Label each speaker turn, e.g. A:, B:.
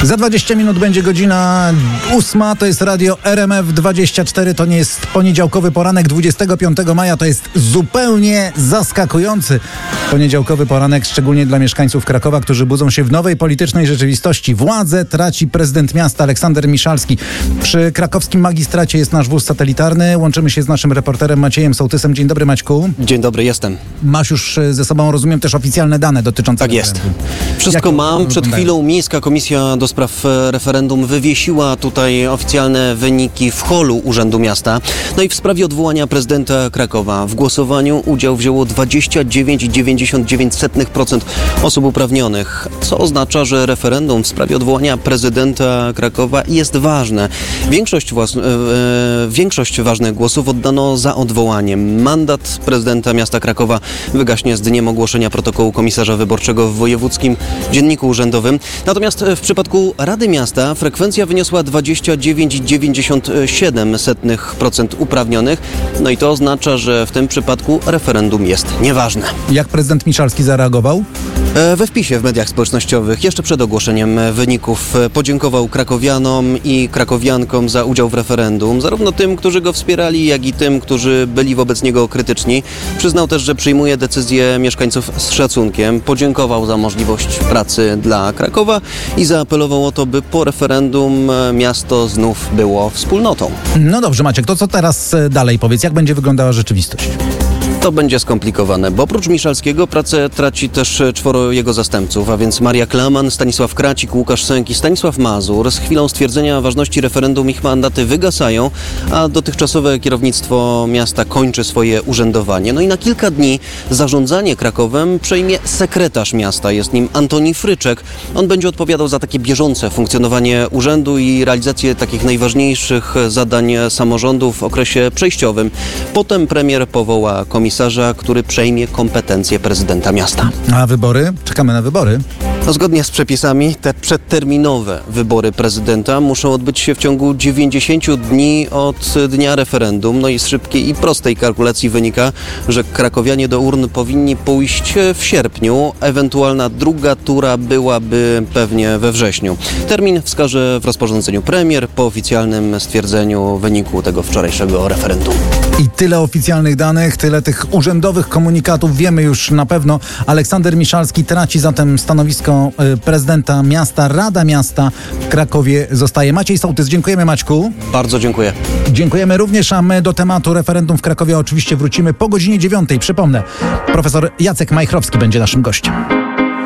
A: Za 20 minut będzie godzina 8, to jest radio RMF24, to nie jest poniedziałkowy poranek 25 maja, to jest zupełnie zaskakujący poniedziałkowy poranek, szczególnie dla mieszkańców Krakowa, którzy budzą się w nowej politycznej rzeczywistości. Władzę traci prezydent miasta Aleksander Miszalski. Przy krakowskim magistracie jest nasz wóz satelitarny, łączymy się z naszym reporterem Maciejem Sołtysem. Dzień dobry, Maćku.
B: Dzień dobry, jestem.
A: Masz już ze sobą, rozumiem, też oficjalne dane dotyczące
B: Tak jest. Wszystko
A: Jak
B: mam. Przed chwilą Miejska Komisja do Spraw Referendum wywiesiła tutaj oficjalne wyniki w holu Urzędu Miasta. No i w sprawie odwołania prezydenta Krakowa w głosowaniu udział wzięło 29,99% osób uprawnionych, co oznacza, że referendum w sprawie odwołania prezydenta Krakowa jest ważne. Większość ważnych głosów oddano za odwołaniem. Mandat prezydenta miasta Krakowa wygaśnie z dniem ogłoszenia protokołu komisarza wyborczego w wojewódzkim dzienniku urzędowym. Natomiast w przypadku Rady Miasta frekwencja wyniosła 29,97% uprawnionych. No i to oznacza, że w tym przypadku referendum jest nieważne.
A: Jak prezydent Miszalski zareagował?
B: We wpisie w mediach społecznościowych jeszcze przed ogłoszeniem wyników podziękował krakowianom i krakowiankom za udział w referendum, zarówno tym, którzy go wspierali, jak i tym, którzy byli wobec niego krytyczni. Przyznał też, że przyjmuje decyzje mieszkańców z szacunkiem, podziękował za możliwość pracy dla Krakowa i zaapelował o to, by po referendum miasto znów było wspólnotą.
A: No dobrze, Maciek, to co teraz dalej? Powiedz, jak będzie wyglądała rzeczywistość?
B: To będzie skomplikowane, bo oprócz Miszalskiego pracę traci też 4 jego zastępców, a więc Maria Klaman, Stanisław Kracik, Łukasz Sęk i Stanisław Mazur. Z chwilą stwierdzenia ważności referendum ich mandaty wygasają, a dotychczasowe kierownictwo miasta kończy swoje urzędowanie. No i na kilka dni zarządzanie Krakowem przejmie sekretarz miasta, jest nim Antoni Fryczek. On będzie odpowiadał za takie bieżące funkcjonowanie urzędu i realizację takich najważniejszych zadań samorządu w okresie przejściowym. Potem premier powoła komisarza, który przejmie kompetencje prezydenta miasta.
A: A wybory? Czekamy na wybory.
B: No, zgodnie z przepisami te przedterminowe wybory prezydenta muszą odbyć się w ciągu 90 dni od dnia referendum. No i z szybkiej i prostej kalkulacji wynika, że krakowianie do urn powinni pójść w sierpniu. Ewentualna druga tura byłaby pewnie we wrześniu. Termin wskaże w rozporządzeniu premier po oficjalnym stwierdzeniu wyniku tego wczorajszego referendum.
A: I tyle oficjalnych danych, tyle tych urzędowych komunikatów. Wiemy już na pewno. Aleksander Miszalski traci zatem stanowisko prezydenta miasta. Rada Miasta w Krakowie zostaje. Maciej Sołtys, dziękujemy, Maćku.
B: Bardzo dziękuję.
A: Dziękujemy również, a my do tematu referendum w Krakowie oczywiście wrócimy po godzinie 9. Przypomnę, profesor Jacek Majchrowski będzie naszym gościem.